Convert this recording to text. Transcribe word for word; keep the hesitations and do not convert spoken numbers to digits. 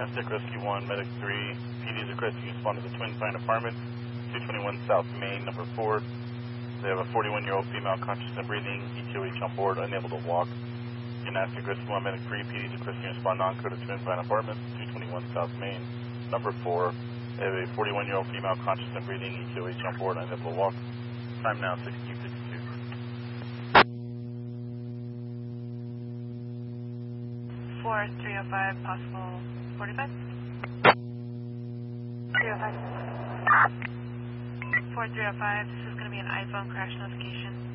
Aztec Rescue one, Medic three, P Ds requesting you respond to the Twin Pine Apartment, two twenty-one South Main, number four. They have a forty-one-year-old female conscious and breathing, E T O H on board, unable to walk. In Aztec Rescue one, Medic three, P Ds requesting you respond non-code to Twin Pine Apartment, two twenty-one South Main, number four. They have a forty-one-year-old female conscious and breathing, E T O H on board, unable to walk. Time now, sixteen fifty-two. four three oh five, possible forty-five. three oh five. four three oh five, this is going to be an iPhone crash notification.